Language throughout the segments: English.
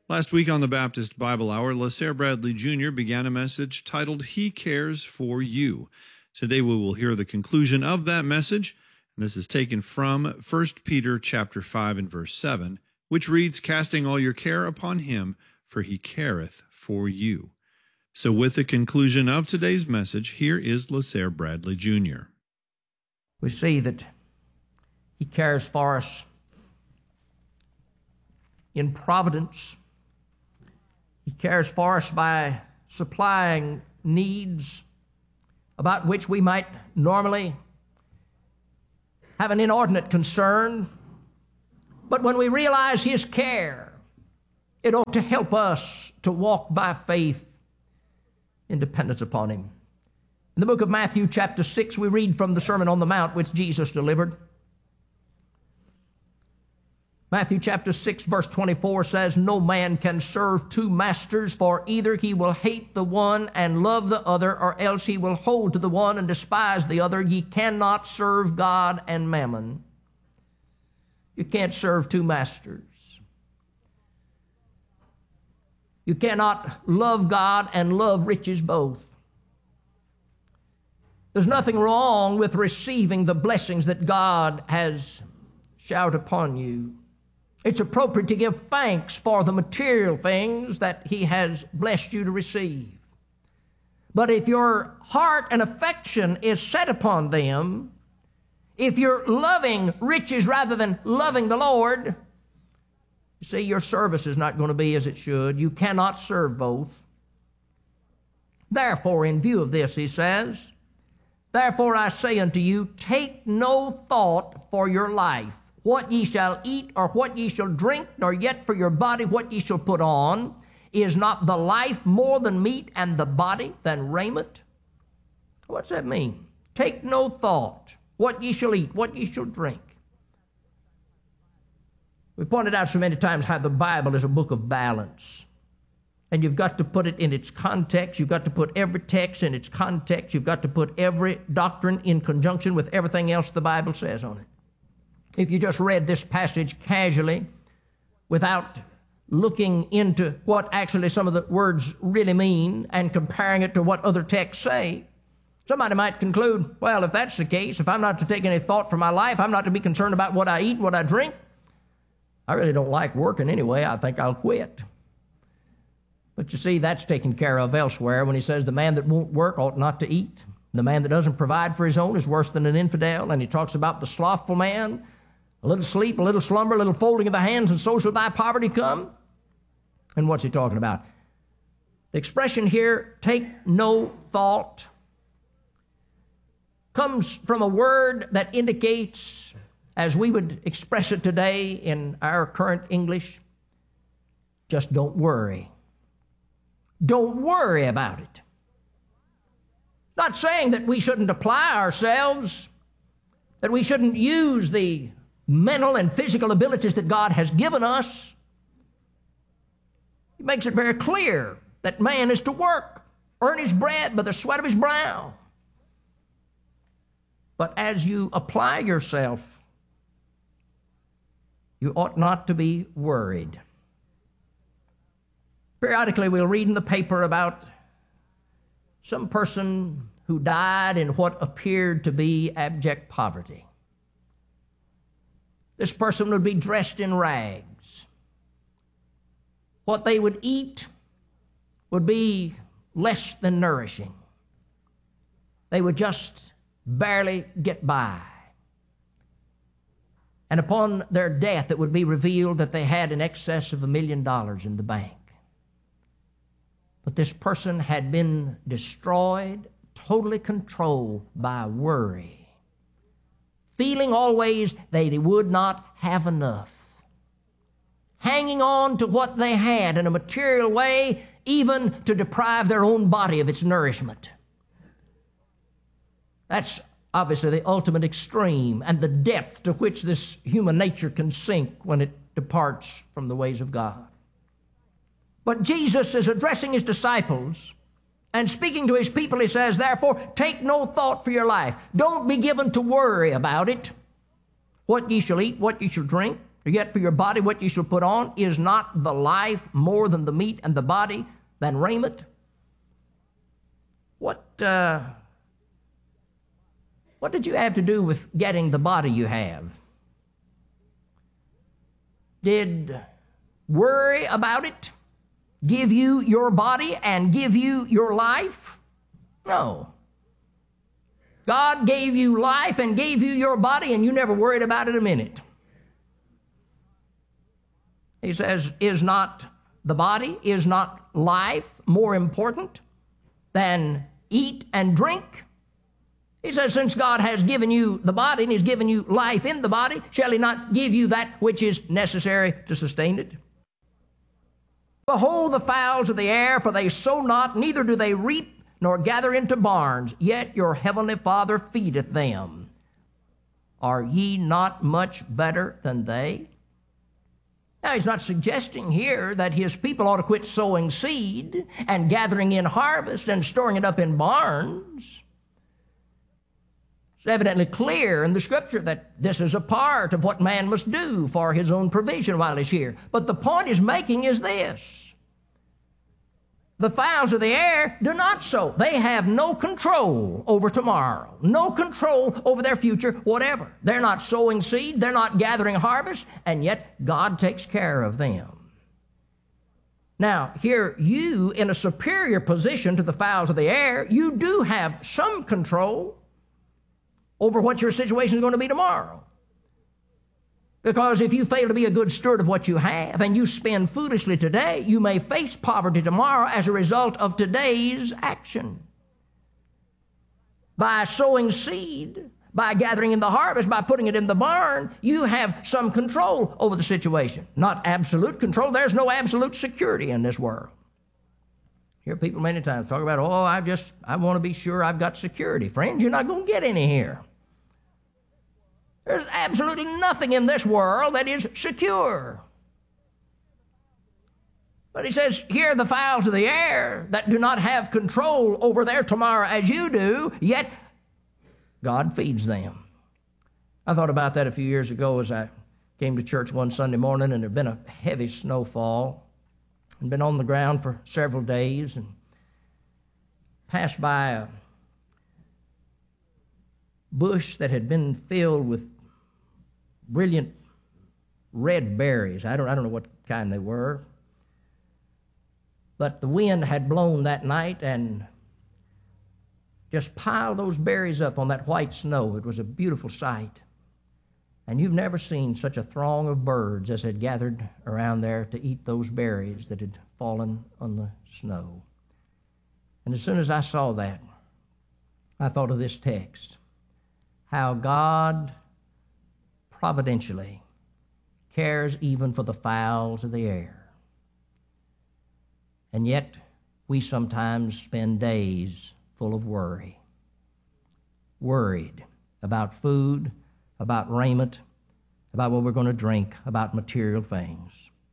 Last week on the Baptist Bible Hour, LaSare Bradley Jr. began a message titled, He Cares for You. Today we will hear the conclusion of that message, and this is taken from 1 Peter chapter 5 and verse 7, which reads, Casting all your care upon him, for he careth for you. So with the conclusion of today's message, here is LaSare Bradley Jr. We see that he cares for us in providence. He cares for us by supplying needs about which we might normally have an inordinate concern. But when we realize his care, it ought to help us to walk by faith in dependence upon him. In the book of Matthew chapter 6, we read from the Sermon on the Mount which Jesus delivered. Matthew chapter 6 verse 24 says, No man can serve two masters, for either he will hate the one and love the other, or else he will hold to the one and despise the other. Ye cannot serve God and mammon. You can't serve two masters. You cannot love God and love riches both. There's nothing wrong with receiving the blessings that God has showered upon you. It's appropriate to give thanks for the material things that he has blessed you to receive. But if your heart and affection is set upon them, if you're loving riches rather than loving the Lord, you see, your service is not going to be as it should. You cannot serve both. Therefore, in view of this, he says, Therefore I say unto you, take no thought for your life, what ye shall eat, or what ye shall drink, nor yet for your body what ye shall put on. Is not the life more than meat, and the body than raiment? What's that mean? Take no thought what ye shall eat, what ye shall drink. We pointed out so many times how the Bible is a book of balance. And you've got to put it in its context. You've got to put every text in its context. You've got to put every doctrine in conjunction with everything else the Bible says on it. If you just read this passage casually without looking into what actually some of the words really mean and comparing it to what other texts say, somebody might conclude, well, if that's the case, if I'm not to take any thought for my life, I'm not to be concerned about what I eat, what I drink, I really don't like working anyway, I think I'll quit. But you see, that's taken care of elsewhere when he says the man that won't work ought not to eat. The man that doesn't provide for his own is worse than an infidel. And he talks about the slothful man, a little sleep, a little slumber, a little folding of the hands, and so shall thy poverty come. And what's he talking about? The expression here, take no thought, comes from a word that indicates, as we would express it today in our current English, just don't worry. Don't worry about it. Not saying that we shouldn't apply ourselves, that we shouldn't use the mental and physical abilities that God has given us. He makes it very clear that man is to work, earn his bread by the sweat of his brow. But as you apply yourself, you ought not to be worried. Periodically, we'll read in the paper about some person who died in what appeared to be abject poverty. This person would be dressed in rags. What they would eat would be less than nourishing. They would just barely get by. And upon their death, it would be revealed that they had in excess of $1 million in the bank. But this person had been destroyed, totally controlled by worry, feeling always they would not have enough, hanging on to what they had in a material way, even to deprive their own body of its nourishment. That's obviously the ultimate extreme and the depth to which this human nature can sink when it departs from the ways of God. But Jesus is addressing his disciples and speaking to his people. He says, therefore, take no thought for your life. Don't be given to worry about it. What ye shall eat, what ye shall drink. Yet for your body what ye shall put on, is not the life more than the meat, and the body than raiment? What did you have to do with getting the body you have? Did worry about it give you your body and give you your life? No. God gave you life and gave you your body, and you never worried about it a minute. He says, is not the body, is not life more important than eat and drink? He says, since God has given you the body and He's given you life in the body, shall He not give you that which is necessary to sustain it? Behold the fowls of the air, for they sow not, neither do they reap, nor gather into barns, yet your heavenly Father feedeth them. Are ye not much better than they? Now, He's not suggesting here that His people ought to quit sowing seed and gathering in harvest and storing it up in barns. It's evidently clear in the Scripture that this is a part of what man must do for his own provision while he's here. But the point He's making is this. The fowls of the air do not sow. They have no control over tomorrow, no control over their future, whatever. They're not sowing seed, they're not gathering harvest, and yet God takes care of them. Now, here you, in a superior position to the fowls of the air, you do have some control over what your situation is going to be tomorrow. Because if you fail to be a good steward of what you have and you spend foolishly today, you may face poverty tomorrow as a result of today's action. By sowing seed, by gathering in the harvest, by putting it in the barn, you have some control over the situation. Not absolute control. There's no absolute security in this world. Hear people many times talk about, I want to be sure I've got security. Friends, you're not going to get any here. There's absolutely nothing in this world that is secure. But He says, here are the fowls of the air that do not have control over their tomorrow as you do, yet God feeds them. I thought about that a few years ago as I came to church one Sunday morning, and there had been a heavy snowfall and been on the ground for several days, and passed by a bush that had been filled with brilliant red berries. I don't know what kind they were. But the wind had blown that night and just piled those berries up on that white snow. It was a beautiful sight. And you've never seen such a throng of birds as had gathered around there to eat those berries that had fallen on the snow. And as soon as I saw that, I thought of this text, how God providentially cares even for the fowls of the air. And yet, we sometimes spend days full of worry. Worried about food, about raiment, about what we're going to drink, about material things.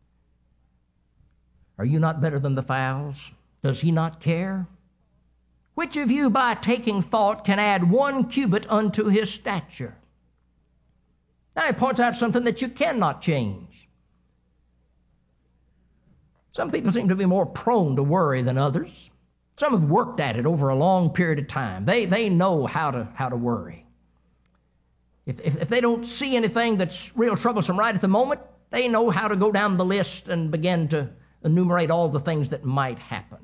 Are you not better than the fowls? Does He not care? Which of you by taking thought can add 1 cubit unto his stature? Now He points out something that you cannot change. Some people seem to be more prone to worry than others. Some have worked at it over a long period of time. They know how to worry. If they don't see anything that's real troublesome right at the moment, they know how to go down the list and begin to enumerate all the things that might happen.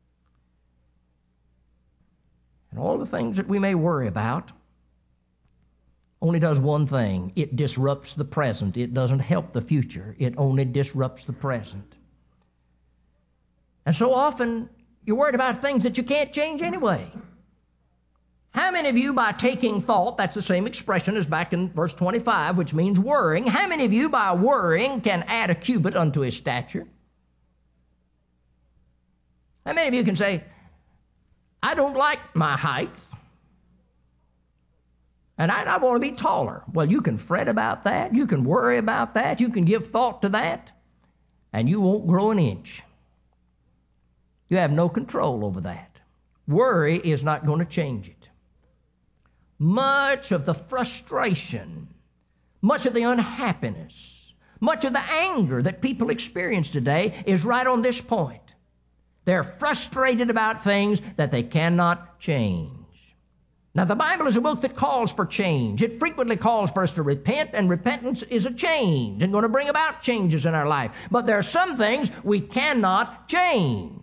And all the things that we may worry about only does one thing. It disrupts the present. It doesn't help the future. It only disrupts the present. And so often, you're worried about things that you can't change anyway. How many of you, by taking thought, that's the same expression as back in verse 25, which means worrying, how many of you, by worrying, can add a cubit unto his stature? How many of you can say, I don't like my height, and I want to be taller? Well, you can fret about that. You can worry about that. You can give thought to that, and you won't grow an inch. You have no control over that. Worry is not going to change it. Much of the frustration, much of the unhappiness, Much of the anger that people experience today is right on this point. They're frustrated about things that they cannot change. Now, the Bible is a book that calls for change. It frequently calls for us to repent, and repentance is a change and going to bring about changes in our life. But there are some things we cannot change.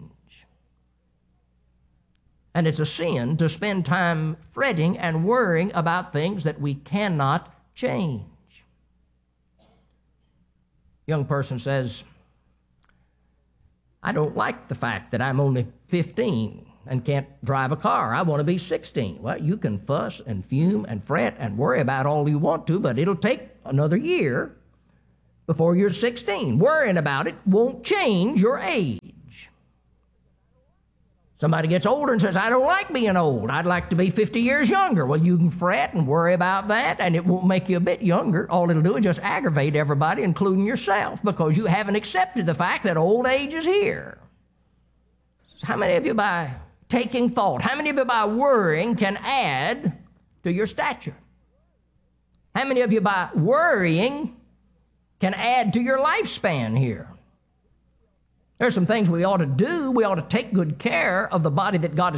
And it's a sin to spend time fretting and worrying about things that we cannot change. Young person says, I don't like the fact that I'm only 15 and can't drive a car. I want to be 16. Well, you can fuss and fume and fret and worry about all you want to, but it'll take another year before you're 16. Worrying about it won't change your age. Somebody gets older and says, I don't like being old. I'd like to be 50 years younger. Well, you can fret and worry about that, and it won't make you a bit younger. All it'll do is just aggravate everybody, including yourself, because you haven't accepted the fact that old age is here. How many of you, by taking thought, how many of you by worrying can add to your stature? How many of you by worrying can add to your lifespan here? There's some things we ought to do. We ought to take good care of the body that God has